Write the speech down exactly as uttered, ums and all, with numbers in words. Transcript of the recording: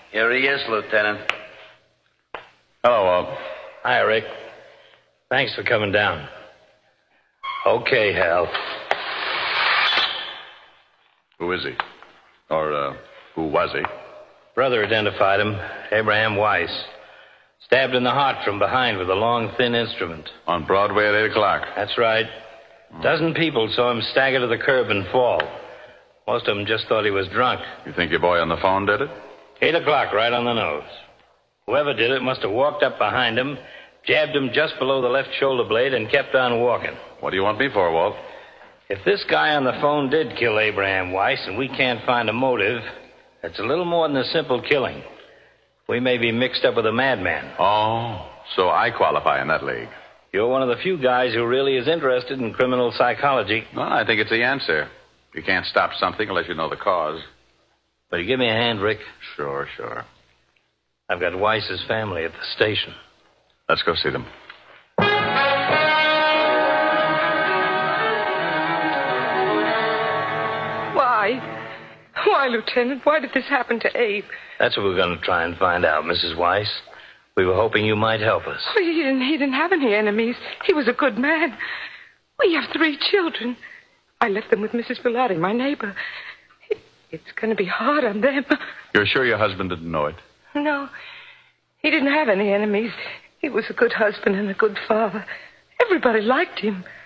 Here he is, Lieutenant. Hello, Walt. Hi, Rick. Thanks for coming down. Okay, Hal. Who is he? Or, uh, who was he? Brother identified him, Abraham Weiss. Stabbed in the heart from behind with a long, thin instrument. On Broadway at eight o'clock. That's right. A dozen people saw him stagger to the curb and fall. Most of them just thought he was drunk. You think your boy on the phone did it? Eight o'clock, right on the nose. Whoever did it must have walked up behind him, jabbed him just below the left shoulder blade, and kept on walking. What do you want me for, Walt? If this guy on the phone did kill Abraham Weiss and we can't find a motive, it's a little more than a simple killing. We may be mixed up with a madman. Oh, so I qualify in that league. You're one of the few guys who really is interested in criminal psychology. Well, I think it's the answer. You can't stop something unless you know the cause. Will you give me a hand, Rick? Sure, sure. I've got Weiss's family at the station. Let's go see them. Why? Why, Lieutenant? Why did this happen to Abe? That's what we're going to try and find out, Missus Weiss. We were hoping you might help us. Oh, he didn't, he didn't have any enemies. He was a good man. We have three children. I left them with Missus Bilotti, my neighbor. It, it's going to be hard on them. You're sure your husband didn't know it? No, he didn't have any enemies. He was a good husband and a good father. Everybody liked him.